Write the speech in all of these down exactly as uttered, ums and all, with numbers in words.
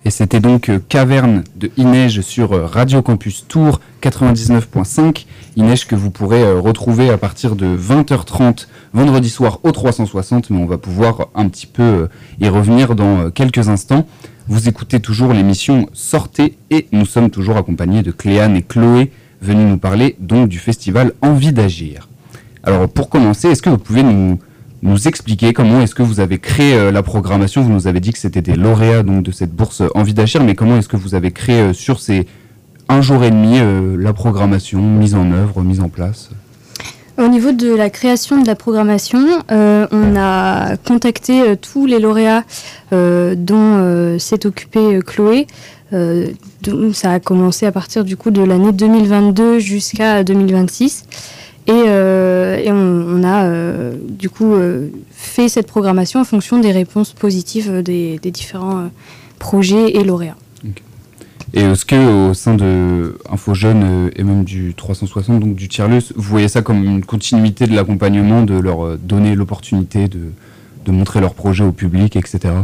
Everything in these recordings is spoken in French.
Et c'était donc euh, Caverne de Inej sur euh, Radio Campus Tours quatre-vingt-dix-neuf point cinq. Inej que vous pourrez euh, retrouver à partir de vingt heures trente vendredi soir au trois cent soixante, mais on va pouvoir un petit peu euh, y revenir dans euh, quelques instants. Vous écoutez toujours l'émission Sortez et nous sommes toujours accompagnés de Cléane et Chloé, venus nous parler donc du festival Envie d'agir. Alors pour commencer, est-ce que vous pouvez nous... nous expliquer comment est-ce que vous avez créé euh, la programmation? Vous nous avez dit que c'était des lauréats donc, de cette bourse euh, Envie d'agir, mais comment est-ce que vous avez créé euh, sur ces un jour et demi euh, la programmation, mise en œuvre, mise en place? Au niveau de la création de la programmation, euh, on a contacté euh, tous les lauréats euh, dont euh, s'est occupée euh, Chloé. Euh, donc ça a commencé à partir du coup de l'année deux mille vingt-deux jusqu'à deux mille vingt-six. Et, euh, et on, on a euh, du coup euh, fait cette programmation en fonction des réponses positives des, des différents euh, projets et lauréats. Okay. Et est-ce que au sein de Info Jeunes euh, et même du trois cent soixante, donc du tiers-lieu, vous voyez ça comme une continuité de l'accompagnement, de leur euh, donner l'opportunité de, de montrer leur projet au public, et cetera?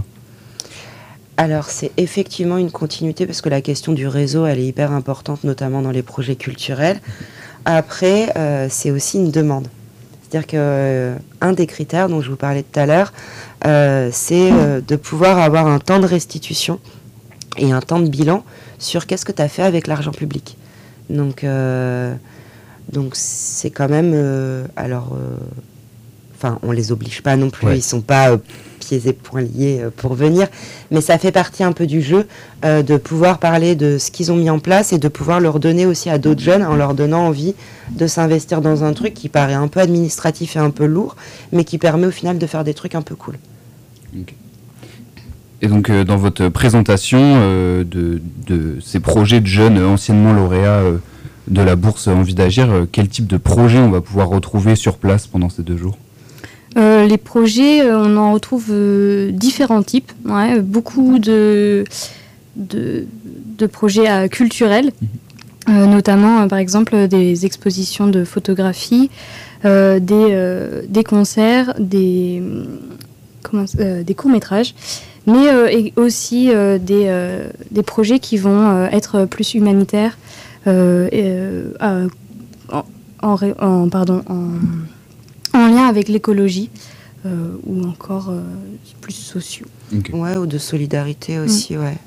Alors c'est effectivement une continuité parce que la question du réseau, elle est hyper importante, notamment dans les projets culturels. Après, euh, c'est aussi une demande. C'est-à-dire qu'un euh, des critères dont je vous parlais tout à l'heure, euh, c'est euh, de pouvoir avoir un temps de restitution et un temps de bilan sur qu'est-ce que tu as fait avec l'argent public. Donc, euh, donc c'est quand même... Euh, alors, enfin, euh, on les oblige pas non plus, ouais. Ils sont pas... Euh, pieds et poings liés pour venir, mais ça fait partie un peu du jeu euh, de pouvoir parler de ce qu'ils ont mis en place et de pouvoir leur donner aussi à d'autres jeunes en leur donnant envie de s'investir dans un truc qui paraît un peu administratif et un peu lourd, mais qui permet au final de faire des trucs un peu cool. Okay. Et donc euh, dans votre présentation euh, de, de ces projets de jeunes anciennement lauréats euh, de la bourse Envie d'agir, euh, quel type de projet on va pouvoir retrouver sur place pendant ces deux jours? Euh, les projets, euh, on en retrouve euh, différents types, ouais, beaucoup de, de, de projets euh, culturels, mmh. euh, notamment euh, par exemple des expositions de photographie, euh, des, euh, des concerts, des, comment, euh, des courts-métrages, mais euh, et aussi euh, des, euh, des projets qui vont euh, être plus humanitaires, euh, et, euh, en, en, en, pardon, en en lien avec l'écologie euh, ou encore euh, plus sociaux. Okay. Ouais, ou de solidarité aussi, mmh. ouais.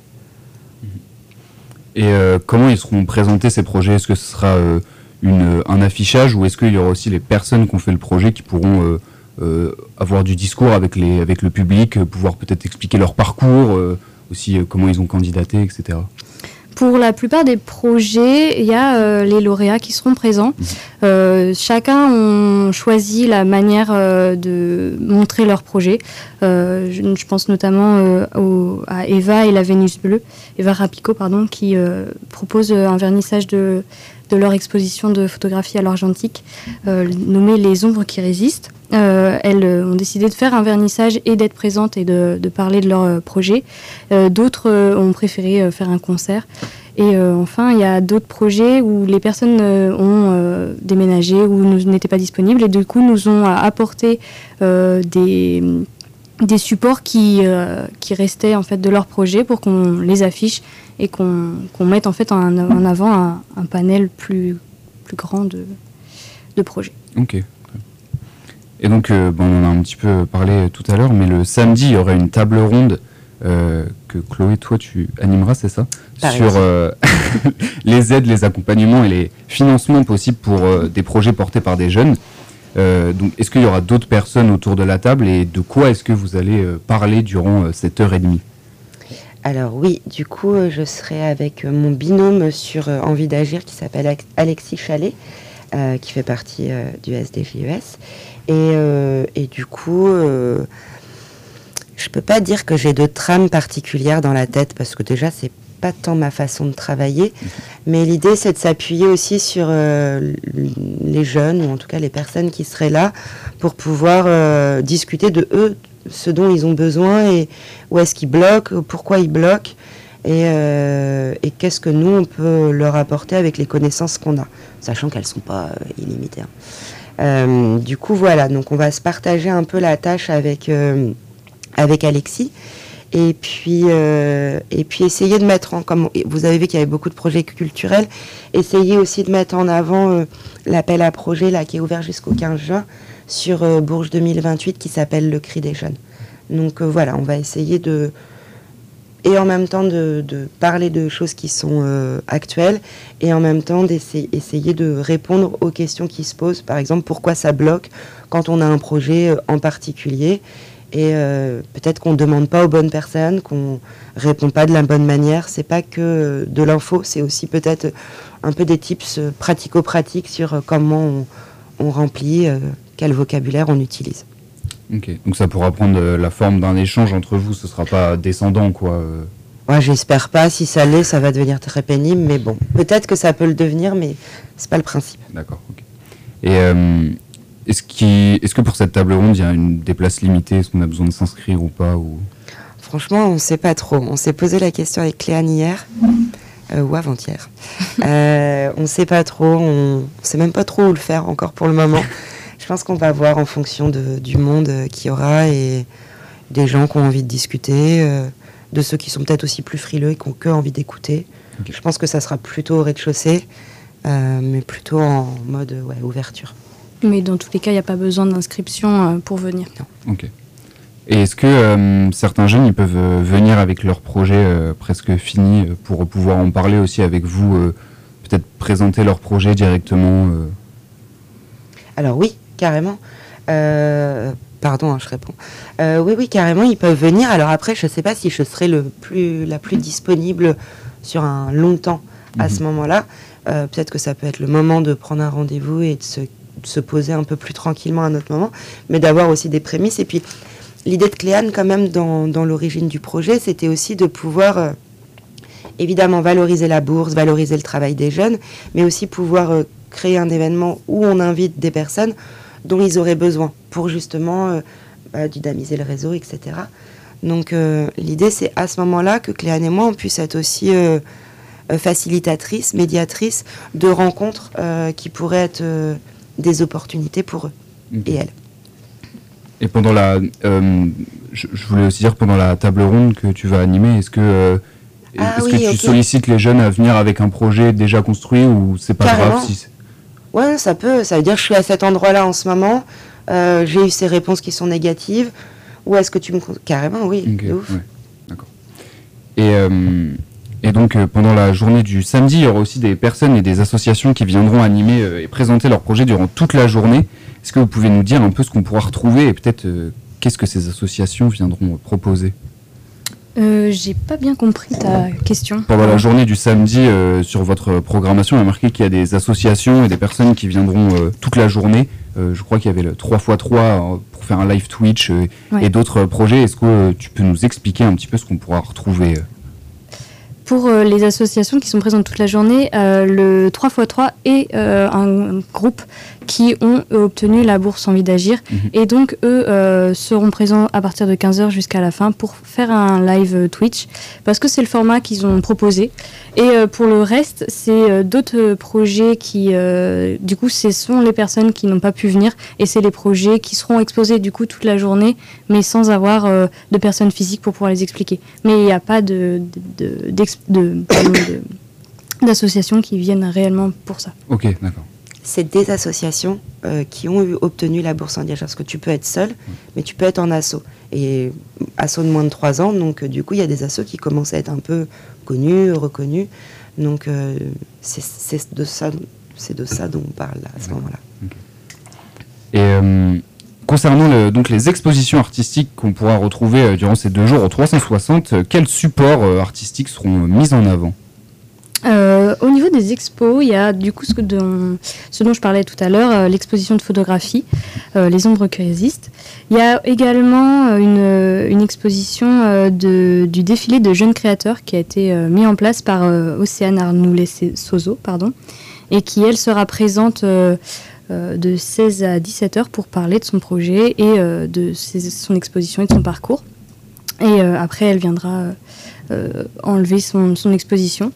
Et euh, comment ils seront présentés ces projets? Est-ce que ce sera euh, une, un affichage ou est-ce qu'il y aura aussi les personnes qui ont fait le projet qui pourront euh, euh, avoir du discours avec, les, avec le public, euh, pouvoir peut-être expliquer leur parcours, euh, aussi euh, comment ils ont candidaté, et cetera? Pour la plupart des projets, il y a euh, les lauréats qui seront présents. Mmh. Euh, chacun ont choisi la manière euh, de montrer leur projet. Euh, je, je pense notamment euh, au, à Eva et la Vénus bleue, Eva Rapico, pardon, qui euh, propose un vernissage de, de leur exposition de photographie à l'argentique, euh, nommée Les ombres qui résistent. Euh, elles ont décidé de faire un vernissage et d'être présentes et de, de parler de leur euh, projet. Euh, d'autres euh, ont préféré euh, faire un concert. Et euh, enfin, il y a d'autres projets où les personnes euh, ont euh, déménagé ou n'étaient pas disponibles et du coup nous ont apporté euh, des, des supports qui, euh, qui restaient en fait de leur projet pour qu'on les affiche et qu'on, qu'on mette en fait en, en avant un, un panel plus, plus grand de, de projets. Ok. Et donc, euh, bon, on en a un petit peu parlé tout à l'heure, mais le samedi, il y aurait une table ronde euh, que Chloé, toi, tu animeras, c'est ça? Pareil. Sur euh, les aides, les accompagnements et les financements possibles pour euh, des projets portés par des jeunes. Euh, donc, est-ce qu'il y aura d'autres personnes autour de la table et de quoi est-ce que vous allez euh, parler durant euh, cette heure et demie? Alors oui, du coup, euh, je serai avec euh, mon binôme sur euh, Envie d'agir qui s'appelle Alexis Chalet, euh, qui fait partie euh, du S D J E S. Et, euh, et du coup, euh, je peux pas dire que j'ai de trame particulière dans la tête parce que déjà, c'est pas tant ma façon de travailler. Mais l'idée, c'est de s'appuyer aussi sur euh, les jeunes ou en tout cas les personnes qui seraient là pour pouvoir euh, discuter de eux, ce dont ils ont besoin et où est-ce qu'ils bloquent, pourquoi ils bloquent et, euh, et qu'est-ce que nous, on peut leur apporter avec les connaissances qu'on a, sachant qu'elles sont pas euh, illimitées. Hein. Euh, du coup, voilà, donc on va se partager un peu la tâche avec, euh, avec Alexis. Et puis, euh, et puis essayer de mettre en, comme vous avez vu qu'il y avait beaucoup de projets culturels, essayer aussi de mettre en avant euh, l'appel à projet là, qui est ouvert jusqu'au quinze juin sur euh, Bourges deux mille vingt-huit qui s'appelle Le Cri des Jeunes. Donc euh, voilà, on va essayer de... Et en même temps de, de parler de choses qui sont euh, actuelles et en même temps d'essayer essayer de répondre aux questions qui se posent. Par exemple, pourquoi ça bloque quand on a un projet euh, en particulier. Et euh, peut-être qu'on ne demande pas aux bonnes personnes, qu'on ne répond pas de la bonne manière. C'est pas que de l'info, c'est aussi peut-être un peu des tips pratico-pratiques sur comment on, on remplit, euh, quel vocabulaire on utilise. Ok, donc ça pourra prendre la forme d'un échange entre vous, ce ne sera pas descendant, quoi. Ouais, j'espère pas. Si ça l'est, ça va devenir très pénible. Mais bon, peut-être que ça peut le devenir, mais c'est pas le principe. D'accord, ok. Et... Euh... Est-ce, qu'il, est-ce que pour cette table ronde, il y a une, des places limitées? Est-ce qu'on a besoin de s'inscrire ou pas ou... Franchement, on ne sait pas trop. On s'est posé la question avec Cléane hier, euh, ou avant-hier. euh, on ne sait pas trop. On ne sait même pas trop où le faire encore pour le moment. Je pense qu'on va voir en fonction de, du monde qu'il y aura et des gens qui ont envie de discuter, euh, de ceux qui sont peut-être aussi plus frileux et qui n'ont que envie d'écouter. Okay. Je pense que ça sera plutôt au rez-de-chaussée, euh, mais plutôt en mode ouais, ouverture. Mais dans tous les cas, il n'y a pas besoin d'inscription pour venir. Non. Ok. Et est-ce que euh, certains jeunes ils peuvent euh, venir avec leur projet euh, presque fini euh, pour pouvoir en parler aussi avec vous, euh, peut-être présenter leur projet directement euh... Alors oui, carrément. Euh, pardon, hein, je réponds. Euh, oui, oui, carrément, ils peuvent venir. Alors après, je ne sais pas si je serai le plus, la plus disponible sur un long temps à mmh. ce moment-là. Euh, peut-être que ça peut être le moment de prendre un rendez-vous et de se de se poser un peu plus tranquillement à un autre moment, mais d'avoir aussi des prémices. Et puis, l'idée de Cléane, quand même, dans, dans l'origine du projet, c'était aussi de pouvoir, euh, évidemment, valoriser la bourse, valoriser le travail des jeunes, mais aussi pouvoir euh, créer un événement où on invite des personnes dont ils auraient besoin pour, justement, euh, bah, dynamiser le réseau, et cetera. Donc, euh, l'idée, c'est à ce moment-là que Cléane et moi, on puisse être aussi euh, euh, facilitatrices, médiatrices de rencontres euh, qui pourraient être... Euh, des opportunités pour eux okay. et elles. Et pendant la, euh, je, je voulais aussi dire pendant la table ronde que tu vas animer, est-ce que, euh, ah, est-ce oui, que tu okay. sollicites les jeunes à venir avec un projet déjà construit ou c'est pas Carrément. grave si c'est... Ouais, ça peut. Ça veut dire que je suis à cet endroit-là en ce moment. Euh, j'ai eu ces réponses qui sont négatives. Ou est-ce que tu me carrément oui, okay. de ouf. Ouais. D'accord. Et euh, Et donc, euh, pendant la journée du samedi, il y aura aussi des personnes et des associations qui viendront animer euh, et présenter leurs projets durant toute la journée. Est-ce que vous pouvez nous dire un peu ce qu'on pourra retrouver et peut-être euh, qu'est-ce que ces associations viendront euh, proposer ? euh, J'ai pas bien compris ta question. Pendant la journée du samedi, euh, sur votre programmation, on a marqué qu'il y a des associations et des personnes qui viendront euh, toute la journée. Euh, je crois qu'il y avait le trois fois trois euh, pour faire un live Twitch euh, ouais. et d'autres projets. Est-ce que euh, tu peux nous expliquer un petit peu ce qu'on pourra retrouver euh Pour euh, les associations qui sont présentes toute la journée, euh, le trois fois trois est euh, un groupe qui ont euh, obtenu la bourse Envie d'agir. Mmh. Et donc, eux euh, seront présents à partir de quinze heures jusqu'à la fin pour faire un live Twitch, parce que c'est le format qu'ils ont proposé. Et euh, pour le reste, c'est euh, d'autres projets qui, euh, du coup, ce sont les personnes qui n'ont pas pu venir, et c'est les projets qui seront exposés, du coup, toute la journée, mais sans avoir euh, de personnes physiques pour pouvoir les expliquer. Mais il n'y a pas de... de, de, de, de d'associations qui viennent réellement pour ça. Ok, d'accord. C'est des associations euh, qui ont eu, obtenu la bourse Envie d'agir, parce que tu peux être seul, mmh. mais tu peux être en asso. Et asso de moins de trois ans, donc euh, du coup, il y a des assos qui commencent à être un peu connus, reconnus. Donc, euh, c'est, c'est, de ça, c'est de ça dont on parle là, à ce moment-là. Okay. Et euh, concernant le, donc les expositions artistiques qu'on pourra retrouver euh, durant ces deux jours au trois cent soixante, euh, quels supports euh, artistiques seront euh, mis en avant ? Euh, au niveau des expos, il y a du coup ce, que dont, ce dont je parlais tout à l'heure, euh, l'exposition de photographie, euh, Les ombres qui résistent. Il y a également une, une exposition euh, de, du défilé de jeunes créateurs qui a été euh, mis en place par euh, Océane Arnoulais-Sozo, pardon, et qui, elle, sera présente euh, euh, de seize à dix-sept heures pour parler de son projet et euh, de ses, son exposition et de son parcours. Et euh, après, elle viendra euh, enlever son, son exposition.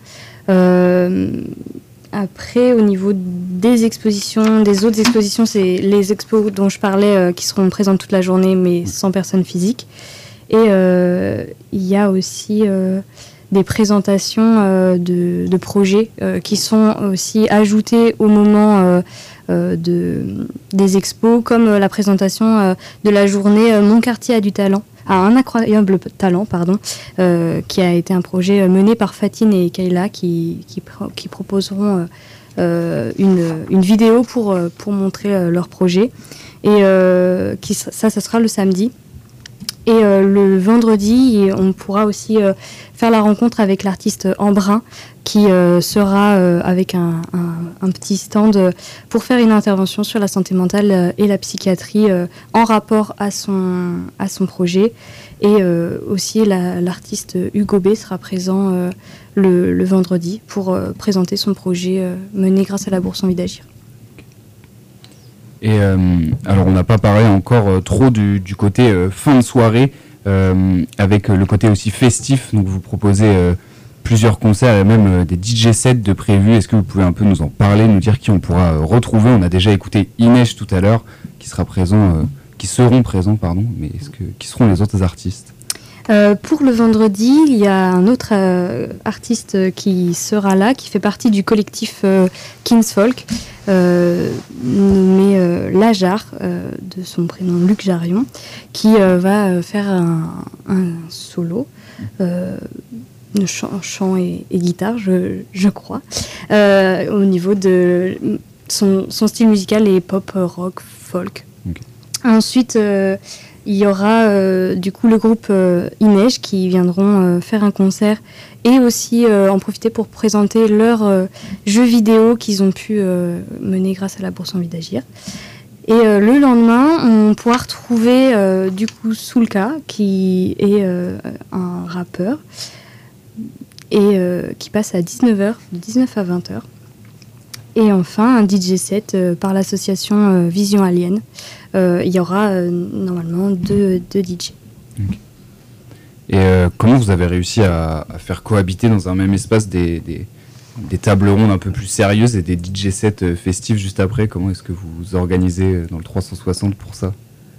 Euh, après, au niveau des expositions, des autres expositions, c'est les expos dont je parlais euh, qui seront présentes toute la journée, mais sans personne physique. Et euh, il y a aussi euh, des présentations euh, de, de projets euh, qui sont aussi ajoutés au moment euh, euh, de, des expos, comme euh, la présentation euh, de la journée euh, Mon quartier a du talent, a un incroyable talent, pardon, euh, qui a été un projet mené par Fatine et Kayla qui, qui, qui proposeront euh, une, une vidéo pour, pour montrer euh, leur projet. Et euh, qui, ça, ça sera le samedi. Et euh, le vendredi, on pourra aussi euh, faire la rencontre avec l'artiste Embrun, qui euh, sera euh, avec un, un, un petit stand pour faire une intervention sur la santé mentale et la psychiatrie euh, en rapport à son, à son projet. Et euh, aussi, la, l'artiste Hugo B sera présent euh, le, le vendredi pour euh, présenter son projet euh, mené grâce à la Bourse Envie d'Agir. Et euh, alors, on n'a pas parlé encore euh, trop du, du côté euh, fin de soirée, euh, avec euh, le côté aussi festif. Donc, vous proposez euh, plusieurs concerts et même euh, des D J sets de prévus. Est-ce que vous pouvez un peu nous en parler, nous dire qui on pourra euh, retrouver? On a déjà écouté Inej tout à l'heure, qui sera présent, euh, qui seront présents, pardon. Mais est-ce que qui seront les autres artistes? Euh, pour le vendredi, il y a un autre euh, artiste qui sera là, qui fait partie du collectif euh, Kinsfolk, euh, nommé euh, Lajar, euh, de son prénom Luc Jarion, qui euh, va faire un, un solo, euh, de chant, chant et, et guitare, je, je crois, euh, au niveau de son, son style musical est pop, rock, folk. Okay. Ensuite, euh, il y aura euh, du coup le groupe euh, Inej qui viendront euh, faire un concert et aussi euh, en profiter pour présenter leurs euh, jeux vidéo qu'ils ont pu euh, mener grâce à la Bourse Envie d'Agir. Et euh, le lendemain, on pourra retrouver euh, du coup Soulka qui est euh, un rappeur et euh, qui passe à dix-neuf heures, de dix-neuf à vingt heures. Et enfin, un D J set euh, par l'association euh, Vision Alien. Euh, il y aura euh, normalement deux, deux D J. Okay. Et euh, comment vous avez réussi à, à faire cohabiter dans un même espace des, des, des tables rondes un peu plus sérieuses et des D J sets euh, festifs juste après? Comment est-ce que vous vous organisez dans le trois cent soixante pour ça?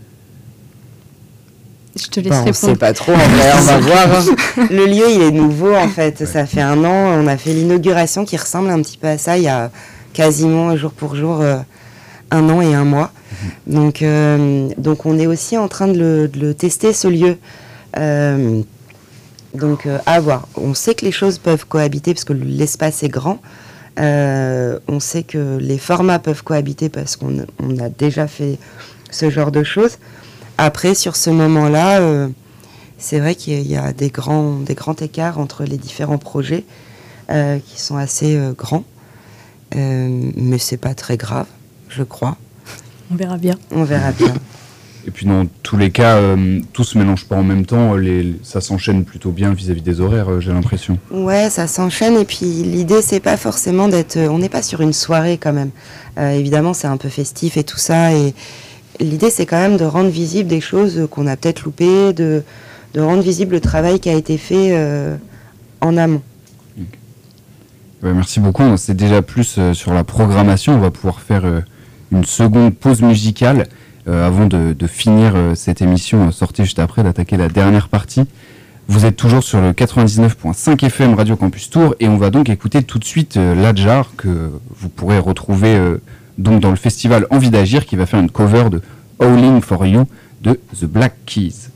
Je te laisse bon, répondre. On ne sait pas trop, en vrai, on va voir. Hein. Le lieu, il est nouveau en fait. Ouais. Ça fait un an, on a fait l'inauguration qui ressemble un petit peu à ça il y a quasiment jour pour jour euh, un an et un mois. Mmh. Donc, euh, donc on est aussi en train de le, de le tester, ce lieu. Euh, donc euh, à voir. On sait que les choses peuvent cohabiter parce que l'espace est grand. Euh, on sait que les formats peuvent cohabiter parce qu'on on a déjà fait ce genre de choses. Après, sur ce moment-là, euh, c'est vrai qu'il y a des grands, des grands écarts entre les différents projets euh, qui sont assez euh, grands. Euh, mais c'est pas très grave, je crois. On verra bien. On verra bien. Et puis dans tous les cas, euh, tout se mélange pas en même temps. Les, ça s'enchaîne plutôt bien vis-à-vis des horaires, euh, j'ai l'impression. Ouais, ça s'enchaîne. Et puis l'idée, c'est pas forcément d'être. On n'est pas sur une soirée quand même. Euh, évidemment, c'est un peu festif et tout ça. Et l'idée, c'est quand même de rendre visible des choses qu'on a peut-être loupées, de, de rendre visible le travail qui a été fait euh, en amont. Ouais, merci beaucoup. C'est déjà plus euh, sur la programmation. On va pouvoir faire euh, une seconde pause musicale euh, avant de, de finir euh, cette émission euh, sortie juste après, d'attaquer la dernière partie. Vous êtes toujours sur le quatre-vingt-dix-neuf virgule cinq F M Radio Campus Tours et on va donc écouter tout de suite euh, Lajar que vous pourrez retrouver euh, donc dans le festival Envie d'Agir qui va faire une cover de Howling for You de The Black Keys.